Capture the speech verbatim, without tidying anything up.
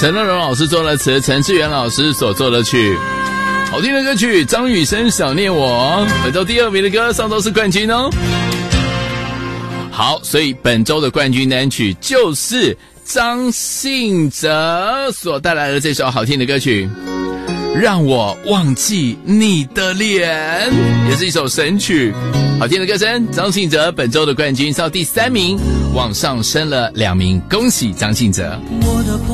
陈乐融老师做了词，陈志远老师所做的曲。好听的歌曲，张雨生想念我，本周第二名的歌，上周是冠军哦。好，所以本周的冠军单曲就是张信哲所带来的这首好听的歌曲，让我忘记你的脸，也是一首神曲。好听的歌声，张信哲本周的冠军到第三名，往上升了两名，恭喜张信哲。